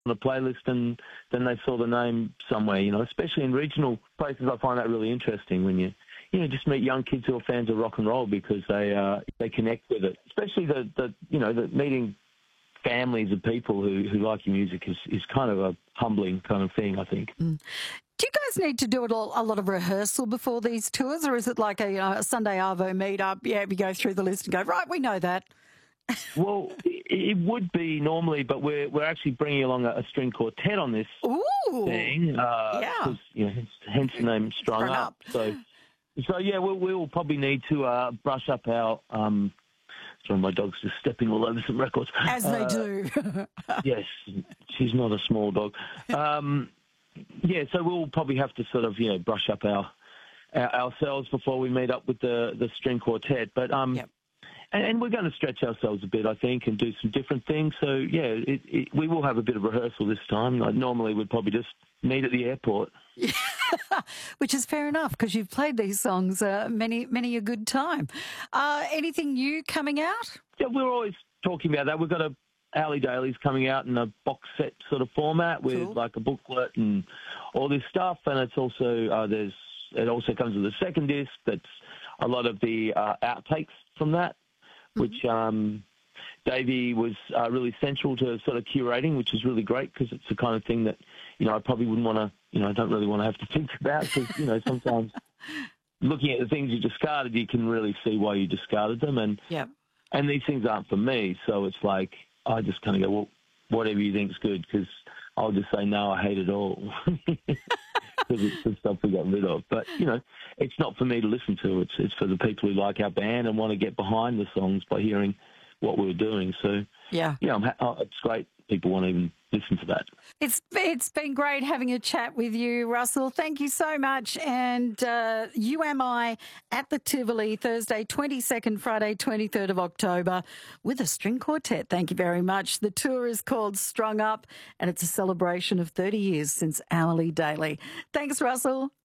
on a playlist and then they saw the name somewhere, especially in regional places. I find that really interesting when you just meet young kids who are fans of rock and roll because they connect with it. Especially the meeting families of people who like your music is kind of a humbling kind of thing, I think. Do you guys need to do a lot of rehearsal before these tours, or is it like a Sunday Arvo meet-up? Yeah, we go through the list and go, right, we know that. Well, it would be normally, but we're actually bringing along a string quartet on this thing. Yeah. Hence the name Strung Up. So yeah, we'll probably need to brush up our. Sorry, my dog's just stepping all over some records. As they do. Yes, she's not a small dog. So we'll probably have to sort of brush up ourselves before we meet up with the string quartet. But And we're going to stretch ourselves a bit, I think, and do some different things. So, yeah, we will have a bit of rehearsal this time. Like normally we'd probably just meet at the airport. Which is fair enough because you've played these songs many a good time. Anything new coming out? Yeah, we're always talking about that. We've got Ali Daly's coming out in a box set sort of format with like a booklet and all this stuff. And it's also it also comes with a second disc that's a lot of the outtakes from that, which Davey was really central to sort of curating, which is really great because it's the kind of thing that, I probably wouldn't want to, I don't really want to have to think about because, sometimes looking at the things you discarded, you can really see why you discarded them. And these things aren't for me. So it's like, I just kind of go, well, whatever you think's good, because I'll just say, no, I hate it all. Because it's the stuff we got rid of. But, it's not for me to listen to. It's for the people who like our band and want to get behind the songs by hearing what we're doing. So, it's great people want to even listen to that. It's been great having a chat with you, Russell. Thank you so much. And You Am I at the Tivoli, Thursday 22nd, Friday 23rd of October with a string quartet. Thank you very much. The tour is called Strung Up and it's a celebration of 30 years since Ali Daly. Thanks, Russell.